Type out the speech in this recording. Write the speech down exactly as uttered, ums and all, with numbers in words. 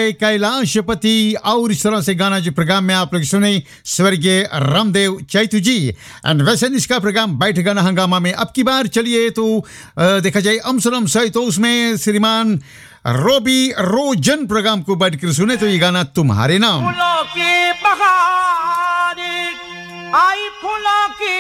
जय कैलाशपति। और इस तरह से गाना जो प्रोग्राम में आप लोग सुने स्वर्गीय रामदेव चैतु जी। एंड वैसे इसका प्रोग्राम बैठ गाना हंगामा में अब की बार चलिए तो अ, देखा जाए अमसलम सही तो उसमें श्रीमान रोबी रोजन प्रोग्राम को बैठ कर सुने तो ये गाना तुम्हारे नाम। फूलों की बहार आई, फूलों की